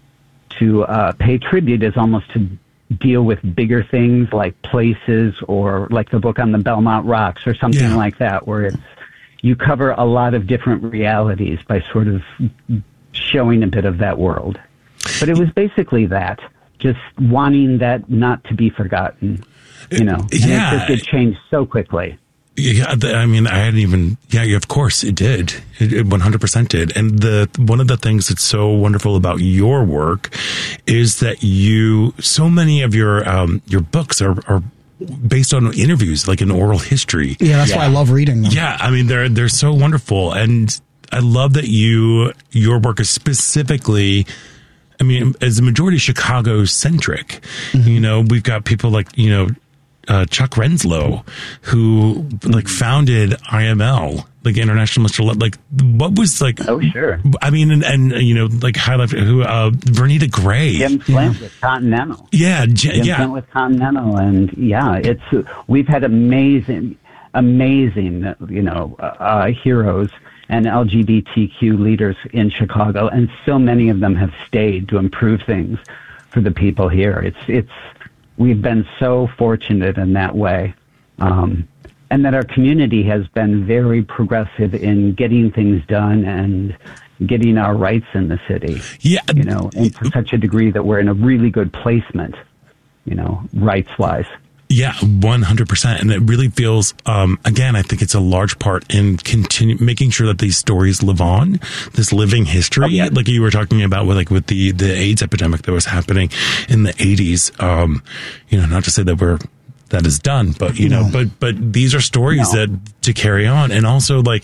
to uh, pay tribute is almost to deal with bigger things like places or like the book on the Belmont Rocks or something yeah. like that, where it's you cover a lot of different realities by sort of showing a bit of that world. But it was basically that, just wanting that not to be forgotten, you know. And yeah. it just it changed so quickly. Yeah, I mean, I hadn't even. Yeah, of course, it did. It, it one hundred percent did. And the one of the things that's so wonderful about your work is that you, so many of your um, your books are, are based on interviews, like an oral history. Yeah, that's yeah. why I love reading them. Yeah, I mean, they're they're so wonderful, and I love that you your work is specifically. I mean, as a majority Chicago centric. Mm-hmm. You know, we've got people like you know. Uh, Chuck Renslow, who like founded I M L, like International Mister Like, what was like? Oh, sure. I mean, and, and you know, like highlight who uh, Vernita Gray, Jim Flint yeah. with Continental. Yeah, J- Jim yeah. Flint with Continental, and yeah, it's we've had amazing, amazing, you know, uh, heroes and L G B T Q leaders in Chicago, and so many of them have stayed to improve things for the people here. It's it's. We've been so fortunate in that way, um, and that our community has been very progressive in getting things done and getting our rights in the city. Yeah, you know, and to such a degree that we're in a really good placement, you know, rights-wise. Yeah, one hundred percent. And it really feels, um, again, I think it's a large part in continue making sure that these stories live on, this living history, oh, yeah. like you were talking about with like with the, the AIDS epidemic that was happening in the eighties. Um, you know, not to say that we're, that is done, but you know, no. but, but these are stories no. that to carry on, and also like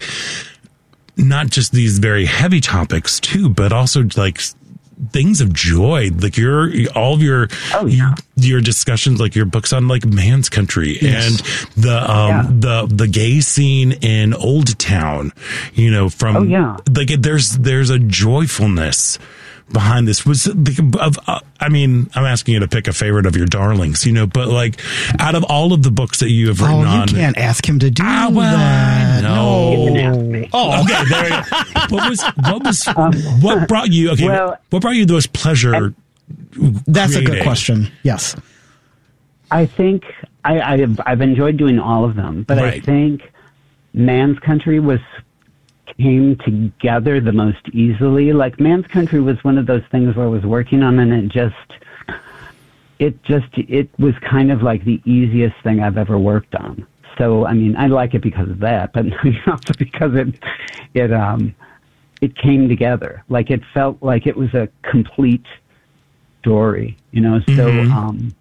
not just these very heavy topics too, but also like things of joy, like your all of your oh, yeah. your discussions, like your books on like Man's Country yes. and the um yeah. the the gay scene in Old Town, you know, from oh, yeah. like there's there's a joyfulness behind this. Was of uh, I mean, I'm asking you to pick a favorite of your darlings, you know, but like out of all of the books that you have written oh, you on, you can't ask him to do ah, well, that. No. no. Oh, okay. There you go. What was what was um, what brought you? Okay, well, what brought you the most pleasure? That's creating? a good question. Yes, I think I, I've I've enjoyed doing all of them, but right. I think Man's Country was. Came together the most easily. Like Man's Country was one of those things where I was working on, and it just, it just, it was kind of like the easiest thing I've ever worked on. So, I mean, I like it because of that, but also because it, it, um, it came together. Like it felt like it was a complete story, you know. So, mm-hmm. um,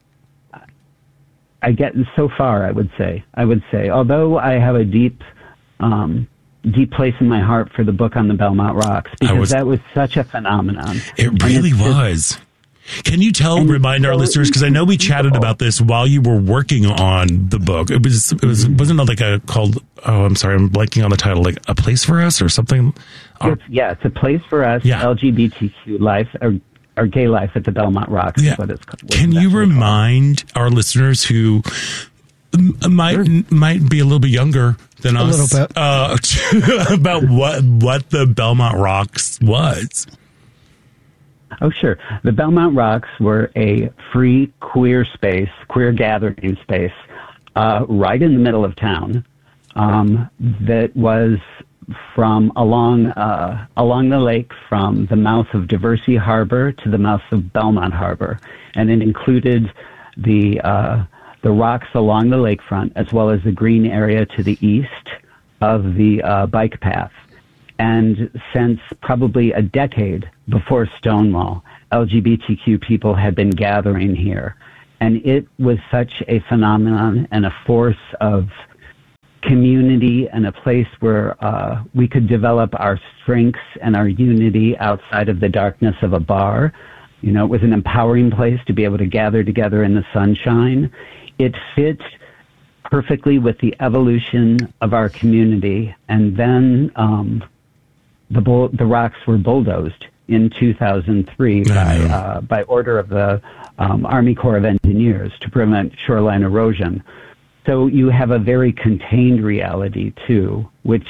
I get so far. I would say, I would say, although I have a deep, um. deep place in my heart for the book on the Belmont Rocks, because was, that was such a phenomenon. It really was. Just, Can you tell, remind so our listeners, because I know we chatted about this while you were working on the book. It was, it was, wasn't it like a called, oh, I'm sorry, I'm blanking on the title, like A Place for Us or something? It's, yeah, it's A Place for Us, yeah. L G B T Q life, or, or gay life at the Belmont Rocks yeah. is what it's called. Can you remind called. our listeners who might sure. might be a little bit younger than a us little bit. Uh, about what what the Belmont Rocks was? Oh, sure. The Belmont Rocks were a free queer space, queer gathering space, uh, right in the middle of town. Um, that was from along uh, along the lake, from the mouth of Diversey Harbor to the mouth of Belmont Harbor, and it included the uh, the rocks along the lakefront as well as the green area to the east of the uh, bike path. And since probably a decade before Stonewall, L G B T Q people had been gathering here. And it was such a phenomenon and a force of community and a place where uh, we could develop our strengths and our unity outside of the darkness of a bar. You know, it was an empowering place to be able to gather together in the sunshine. It fit perfectly with the evolution of our community. And then um, the bull- the rocks were bulldozed in two thousand three by uh, by order of the um, Army Corps of Engineers to prevent shoreline erosion. So you have a very contained reality too, which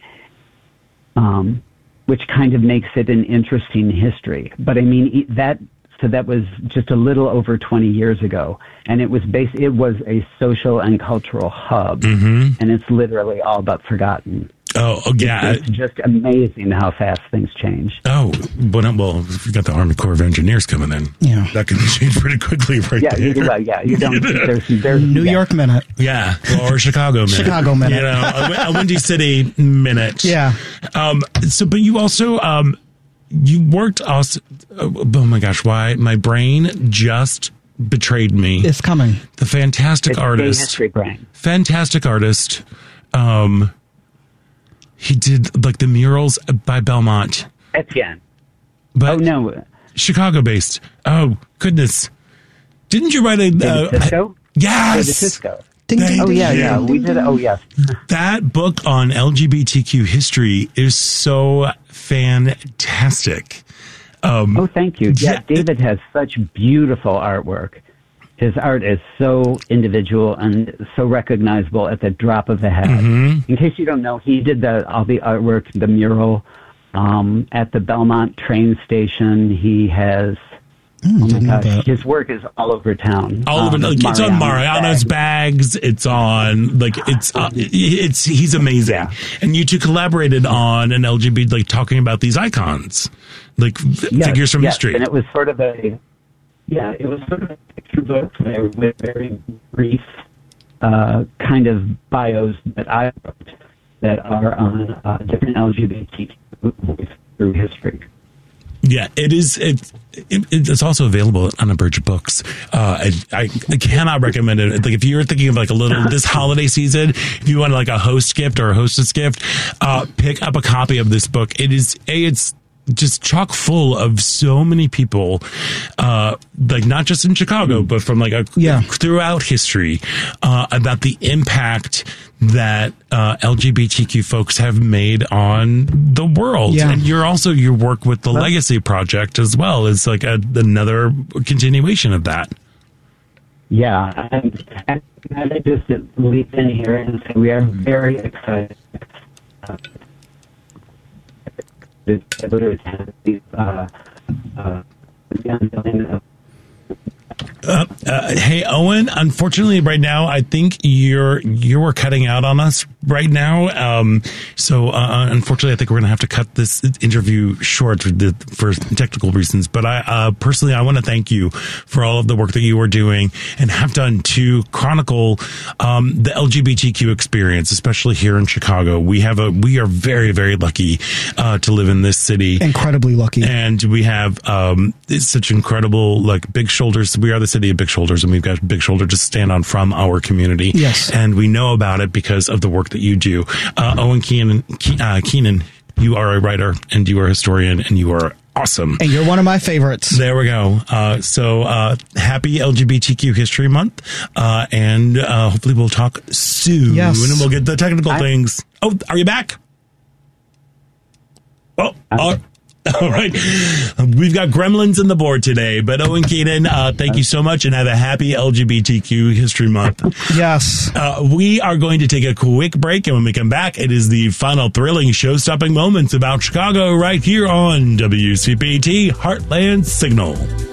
um, which kind of makes it an interesting history. But I mean that. So that was just a little over twenty years ago, and it was based. It was a social and cultural hub, mm-hmm. and it's literally all but forgotten. Oh, oh yeah. It's just amazing how fast things change. Oh, well, well, if you got the Army Corps of Engineers coming in, yeah, that can change pretty quickly, right yeah, there. You, well, yeah, you don't. There's, there's New yeah. York minute, yeah, or Chicago minute, Chicago minute, you know, a, a Windy City minute, yeah. Um, so, but you also, um, you worked also. Oh my gosh, why my brain just betrayed me? It's coming. The fantastic it's artist, history brain. fantastic artist. Um. He did like the murals by Belmont. Etienne. But oh no, Chicago-based. Oh goodness! Didn't you write a? David Uh, Cisco? yes. David Cisco. Ding, ding, oh ding, yeah, ding, yeah. ding, We ding, did. Oh yes. That book on L G B T Q history is so fantastic. Um, oh, thank you. Yeah, yeah, David has such beautiful artwork. His art is so individual and so recognizable at the drop of a hat. Mm-hmm. In case you don't know, he did the, all the artwork, the mural um, at the Belmont train station. He has, mm, oh my gosh, his work is all over town. All over, um, like, it's on Mariano's bags. bags. It's on like it's uh, it's he's amazing. Yeah. And you two collaborated on an L G B T, like talking about these icons, like yes, figures from yes. history. And it was sort of a. Yeah, it was sort of a picture book with very brief uh, kind of bios that I wrote that are on uh, different L G B T Q through history. Yeah, it is. It, it, it's also available on Abridged Books. Uh, I, I cannot recommend it. Like if you're thinking of like a little this holiday season, if you want like a host gift or a hostess gift, uh, pick up a copy of this book. It is a. It's just chock full of so many people, uh, like not just in Chicago, but from like a, yeah. throughout history, uh, about the impact that uh, L G B T Q folks have made on the world. Yeah. And you're also, your work with the well, Legacy Project as well is like a, another continuation of that. Yeah, and, and I just leap in here and say we are very excited. Uh, Uh, uh, Uh, uh, hey, Owen, unfortunately right now, I think you're, you were cutting out on us right now. Um, so, uh, unfortunately, I think we're going to have to cut this interview short for, the, for technical reasons. But I, uh, personally, I want to thank you for all of the work that you are doing and have done to chronicle, um, the L G B T Q experience, especially here in Chicago. We have a, we are very, very lucky, uh, to live in this city. Incredibly lucky. And we have, um, such incredible, like, big shoulders. We are the city of big shoulders, and we've got big shoulder to stand on from our community. Yes. And we know about it because of the work that you do. Uh, Owen Keenan, uh, Keenan, you are a writer and you are a historian and you are awesome. And you're one of my favorites. There we go. Uh, so, uh, happy L G B T Q History Month. Uh, and, uh, hopefully we'll talk soon. Yes. And we'll get the technical I- things. Oh, are you back? Oh, uh, All right. We've got gremlins in the board today, but Owen Keenan, uh, thank you so much and have a happy L G B T Q History Month. Yes. Uh, we are going to take a quick break, and when we come back, it is the final thrilling show-stopping moments about Chicago right here on W C P T Heartland Signal.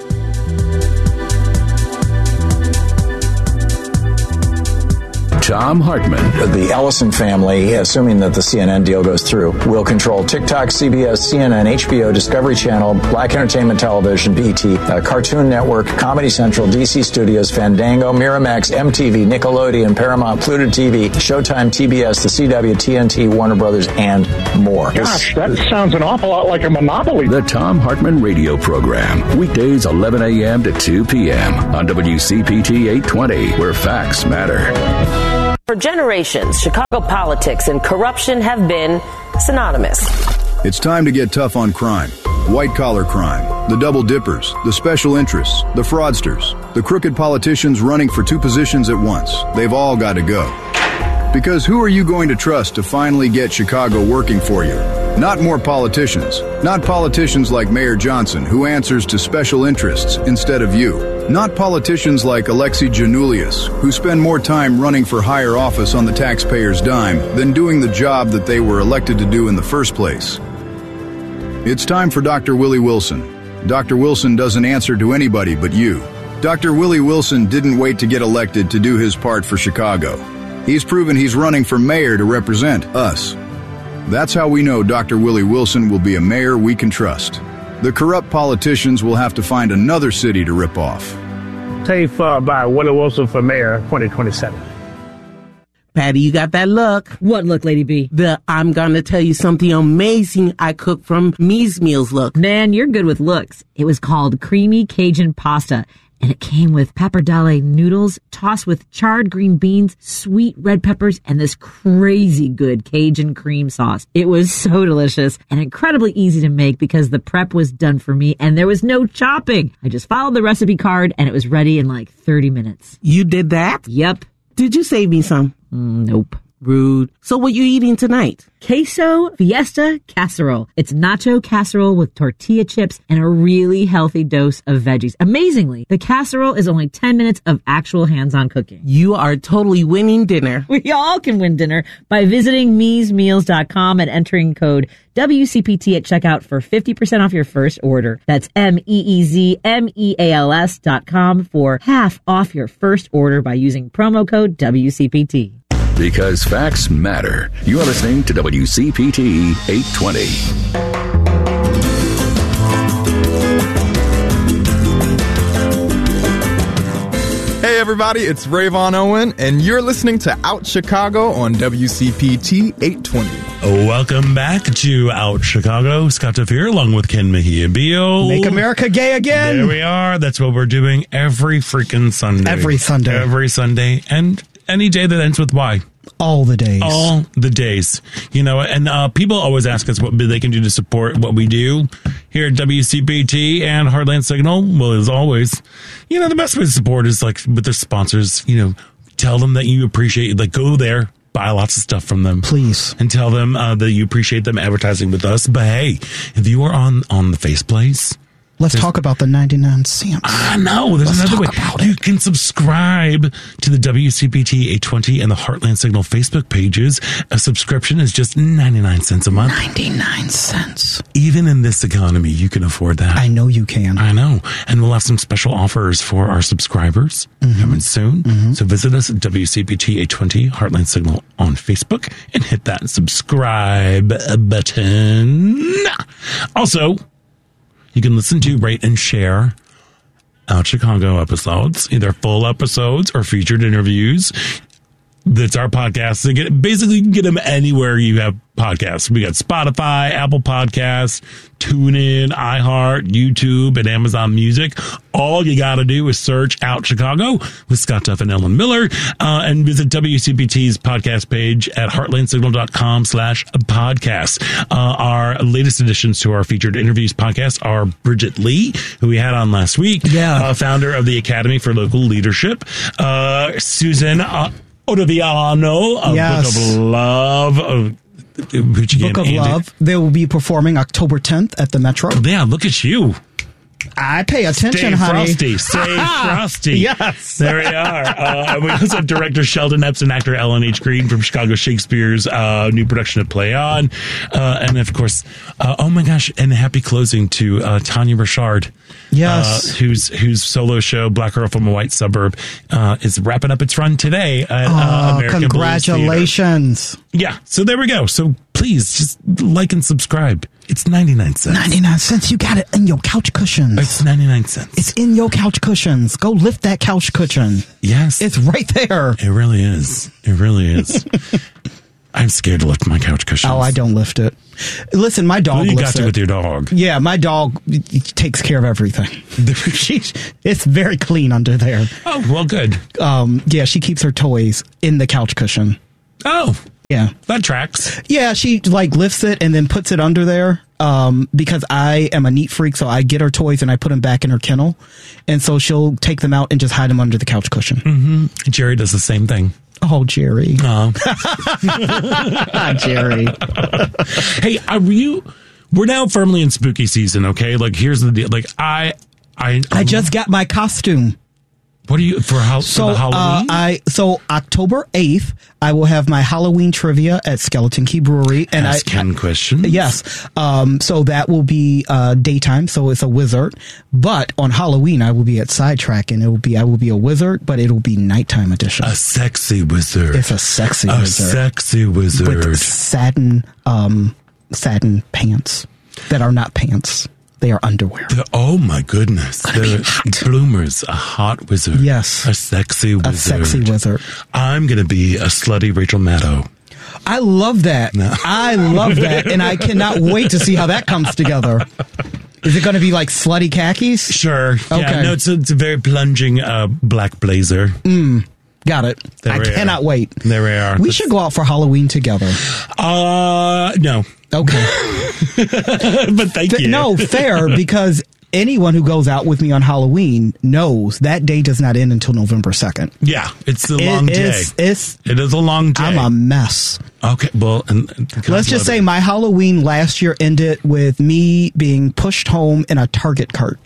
Tom Hartman. The Ellison family, assuming that the C N N deal goes through, will control TikTok, C B S, C N N, H B O, Discovery Channel, Black Entertainment Television, B E T, uh, Cartoon Network, Comedy Central, D C Studios, Fandango, Miramax, M T V, Nickelodeon, Paramount, Pluto T V, Showtime, T B S, the C W, T N T, Warner Brothers, and more. Gosh, that sounds an awful lot like a monopoly. The Tom Hartman Radio Program. Weekdays eleven a.m. to two p.m. on W C P T eight twenty, where facts matter. For generations, Chicago politics and corruption have been synonymous. It's time to get tough on crime. White-collar crime, the double dippers, the special interests, the fraudsters, the crooked politicians running for two positions at once. They've all got to go. Because who are you going to trust to finally get Chicago working for you? Not more politicians. Not politicians like Mayor Johnson, who answers to special interests instead of you. Not politicians like Alexi Janulius, who spend more time running for higher office on the taxpayer's dime than doing the job that they were elected to do in the first place. It's time for Doctor Willie Wilson. Doctor Wilson doesn't answer to anybody but you. Doctor Willie Wilson didn't wait to get elected to do his part for Chicago. He's proven he's running for mayor to represent us. That's how we know Doctor Willie Wilson will be a mayor we can trust. The corrupt politicians will have to find another city to rip off. Tape uh, by Willie Wilson for mayor twenty twenty-seven. Patty, you got that look. What look, Lady B? The I'm gonna tell you something amazing I cooked from Me's Meals look. Man, you're good with looks. It was called Creamy Cajun Pasta. And it came with pappardelle noodles tossed with charred green beans, sweet red peppers, and this crazy good Cajun cream sauce. It was so delicious and incredibly easy to make because the prep was done for me and there was no chopping. I just followed the recipe card and it was ready in like thirty minutes. You did that? Yep. Did you save me some? Mm, nope. Rude. So what you eating tonight? Queso Fiesta Casserole. It's nacho casserole with tortilla chips and a really healthy dose of veggies. Amazingly, the casserole is only ten minutes of actual hands-on cooking. You are totally winning dinner. We all can win dinner by visiting mees meals dot com and entering code W C P T at checkout for fifty percent off your first order. That's M E E Z M E A L S dot com for half off your first order by using promo code W C P T. Because facts matter. You are listening to W C P T eight twenty. Hey everybody, it's Rayvon Owen, and you're listening to Out Chicago on W C P T eight twenty. Welcome back to Out Chicago. Scott Duff here, along with Ken Mejia Bio. Make America gay again. There we are. That's what we're doing every freaking Sunday. Every Sunday. Every Sunday. And any day that ends with Y. All the days. All the days. You know, and uh, people always ask us what they can do to support what we do here at W C P T and Heartland Signal. Well, as always, you know, the best way to support is like with their sponsors. You know, tell them that you appreciate, like go there, buy lots of stuff from them. Please. And tell them uh, that you appreciate them advertising with us. But hey, if you are on, on the Faceplace, let's There's, talk about the ninety-nine cents. I know. There's Let's another way. About you it. can subscribe to the W C P T eight twenty and the Heartland Signal Facebook pages. A subscription is just ninety-nine cents a month. ninety-nine cents. Even in this economy, you can afford that. I know you can. I know. And we'll have some special offers for our subscribers mm-hmm. coming soon. Mm-hmm. So visit us at W C P T eight twenty Heartland Signal on Facebook and hit that subscribe button. Also, you can listen to, rate, and share Out Chicago episodes, either full episodes or featured interviews. That's our podcast. So get, basically, you can get them anywhere you have podcasts. We got Spotify, Apple Podcasts, TuneIn, iHeart, YouTube, and Amazon Music. All you got to do is search Out Chicago with Scott Duff and Ellen Miller uh, and visit W C P T's podcast page at heartlandsignal.com slash podcast. Uh, our latest additions to our featured interviews podcast are Bridget Lee, who we had on last week, yeah. uh, founder of the Academy for Local Leadership, uh, Susan uh, Ottaviano, a yes. book of love, uh, Book of Andy. Love. They will be performing October tenth at the Metro. Yeah, look at you. I pay attention, Stay honey. Frosty. Stay Frosty. Yes. There we are. Uh, we also have director Sheldon Epps and actor Ellen H. Green from Chicago Shakespeare's uh, new production of Play On. Uh, and, of course, uh, oh, my gosh, and a happy closing to uh, Tanya Burchard. Yes. Uh, whose whose solo show, Black Girl from a White Suburb, uh, is wrapping up its run today at uh, Oh, American Blues congratulations. Theater. Yeah. So there we go. So please just like and subscribe. It's ninety-nine cents. ninety-nine cents. You got it in your couch cushions. It's ninety-nine cents. It's in your couch cushions. Go lift that couch cushion. Yes. It's right there. It really is. It really is. I'm scared to lift my couch cushions. Oh, I don't lift it. Listen, my dog Well, you lifts got to it. with your dog. Yeah, my dog takes care of everything. she, it's very clean under there. Oh, well, good. Um, yeah, she keeps her toys in the couch cushion. Oh. Yeah. That tracks. Yeah, she like lifts it and then puts it under there. Um, because I am a neat freak, so I get her toys and I put them back in her kennel. And so she'll take them out and just hide them under the couch cushion. Mm-hmm. Jerry does the same thing. Oh, Jerry. Oh. Jerry. Hey, are you, we're now firmly in spooky season, okay? Like, here's the deal. Like, I, I, I just got my costume. What are you, for, how, So, for the Halloween? uh, I, so October eighth, I will have my Halloween trivia at Skeleton Key Brewery. And Ask I, Ken questions. Yes. Um, so that will be, uh, daytime. So it's a wizard. But on Halloween, I will be at Sidetrack and it will be, I will be a wizard, but it'll be nighttime edition. A sexy wizard. It's a sexy a wizard. A sexy wizard. With satin, um, satin pants that are not pants. They are underwear. The, oh my goodness. The Bloomers, a hot wizard. Yes. A sexy wizard. A sexy wizard. I'm going to be a slutty Rachel Maddow. I love that. No. I love that. And I cannot wait to see how that comes together. Is it going to be like slutty khakis? Sure. Okay. Yeah, no, it's a, it's a very plunging uh, black blazer. Mm. Got it. There I cannot are. wait. There we are. We That's... should go out for Halloween together. Uh, no. Okay. But thank F- you. No, fair, because anyone who goes out with me on Halloween knows that day does not end until November second. Yeah, it's a it long is, day. It's, it is a long day. I'm a mess. Okay, well, and, and let's just say it. my Halloween last year ended with me being pushed home in a Target cart.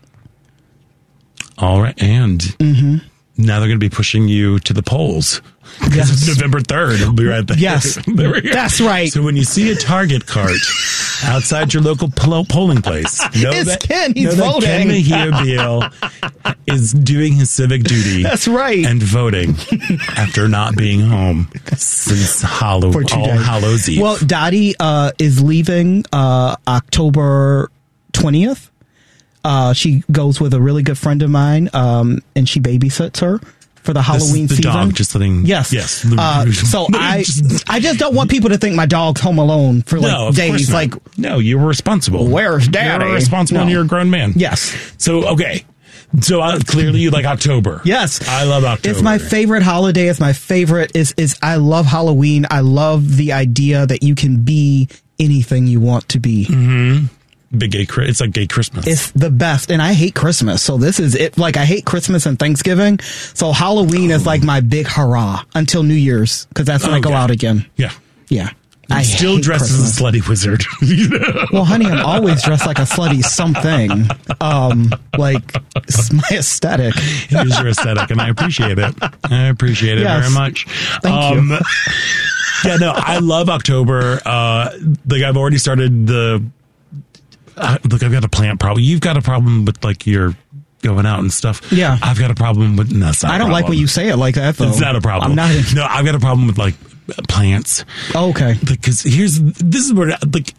All right, and mm-hmm. now they're going to be pushing you to the polls. Yes. It's November third. It'll be right there. Yes. There we go. That's right. So when you see a Target cart outside your local pol- polling place, know it's that, Ken, he's know voting. that Ken Mejia Beal is doing his civic duty. That's right. And voting after not being home since Hallow- For two All days. Hallows Eve. Well, Dottie uh, is leaving uh, October twentieth. Uh, she goes with a really good friend of mine, um, and she babysits her for the Halloween the season. Dog just letting, yes, yes. Uh, so I, I just don't want people to think my dog's home alone for like no, of days. course not. Like, no, you're responsible. Where's Daddy? You're responsible, no. and you're a grown man. Yes. So okay. So uh, clearly you like October. Yes, I love October. It's my favorite holiday. It's my favorite. Is is I love Halloween. I love the idea that you can be anything you want to be. Mm-hmm. Big gay, it's like gay Christmas. It's the best, and I hate Christmas. So this is it. Like I hate Christmas and Thanksgiving. So Halloween oh. is like my big hurrah until New Year's because that's when oh, I go yeah. out again. Yeah, yeah. I still dressed as a slutty wizard. Well, honey, I'm always dressed like a slutty something. Um, like it's my aesthetic. It is your aesthetic, and I appreciate it. I appreciate it yes. very much. Thank um, you. Yeah, no, I love October. Uh, like I've already started the. Uh, look, I've got a plant problem. You've got a problem with like your going out and stuff. Yeah, I've got a problem with. No, that's not I don't like when you say it like that. Though it's not a problem. I'm not. In- no, I've got a problem with like plants. Oh, okay, because here's this is where like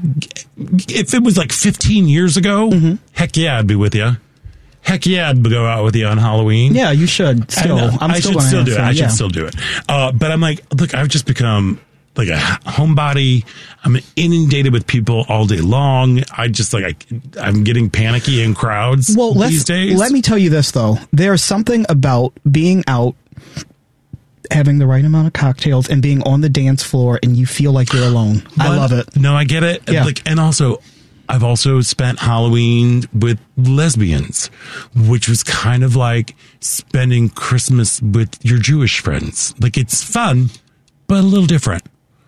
if it was like fifteen years ago, mm-hmm. heck yeah, I'd be with you. Heck yeah, I'd go out with you on Halloween. Yeah, you should still. I'm I still should still do it. Say, I yeah. should still do it. Uh, but I'm like, look, I've just become like a homebody. I'm inundated with people all day long. I just like I, I'm getting panicky in crowds well, let's, these days. Let me tell you this though: there's something about being out, having the right amount of cocktails, and being on the dance floor, and you feel like you're alone. But, I love it. No, I get it. Yeah. Like, and also, I've also spent Halloween with lesbians, which was kind of like spending Christmas with your Jewish friends. Like, it's fun, but a little different.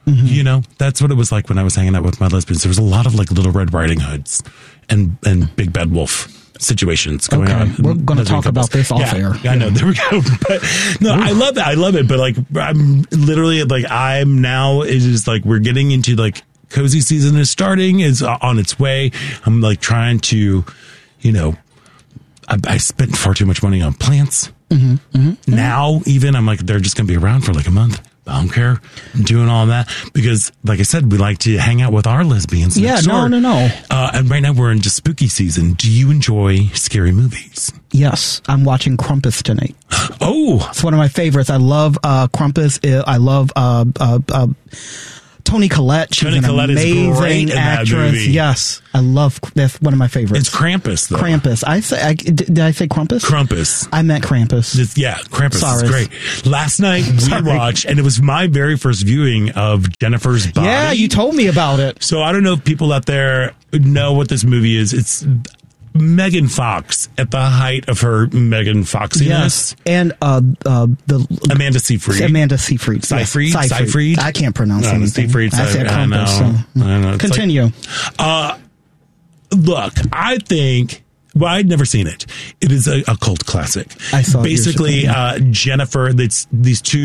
Mm-hmm. You know, that's what it was like when I was hanging out with my lesbians. There was a lot of like Little Red Riding Hoods and, and Big Bad Wolf situations going okay. on. We're going to talk couples. about this off yeah, air. I know. There we go. But no, Ooh. I love it. I love it. But like, I'm literally like, I'm now, it is like, we're getting into like, cozy season is starting, is on its way. I'm like trying to, you know, I, I spent far too much money on plants. Mm-hmm, mm-hmm, now, mm-hmm. even I'm like, they're just going to be around for like a month. I don't care. I'm doing all that because, like I said, we like to hang out with our lesbians. Yeah, next no, door. no, no. Uh, and right now we're into spooky season. Do you enjoy scary movies? Yes, I'm watching Krampus tonight. Oh, it's one of my favorites. I love uh, Krampus. I love uh, uh, uh, Toni Collette. She's Toni an Collette amazing is great in actress. that movie. Yes, I love. That's one of my favorites. It's Krampus, though. Krampus. I say. I, did I say Krampus? Krampus. I meant Krampus. It's, yeah, Krampus Sorry. is great. Last night we watched, and it was my very first viewing of Jennifer's Body. Yeah, you told me about it. So I don't know if people out there know what this movie is. It's Megan Fox at the height of her Megan Foxiness. Yes, and uh, uh, the Amanda Seyfried. Amanda Seyfried. Seyfried. Yes. Seyfried. Seyfried. I can't pronounce no, anything. Seyfried. I said I know. Krampus. So. I know. It's Continue. Like, uh, look, I think. Well, I'd never seen it. It is a, a cult classic. I saw basically it uh, Jennifer. It's these two